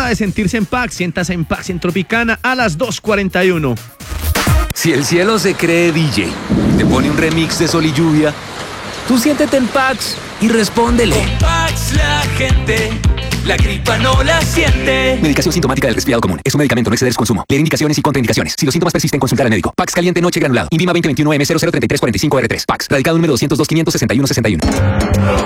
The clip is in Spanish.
hora de sentirse en Pax. Siéntase en Pax en Tropicana a las 2:41. Si el cielo se cree DJ, te pone un remix de Sol y Lluvia, tú siéntete en Pax y respóndele. Con Pax la gente, la gripa no la siente. Medicación sintomática del resfriado común. Es un medicamento, no exceder su consumo. Leer indicaciones y contraindicaciones. Si los síntomas persisten, consultar al médico. Pax caliente noche granulado. INVIMA 2021 M003345R3. Pax. Radicado número 202 561 61.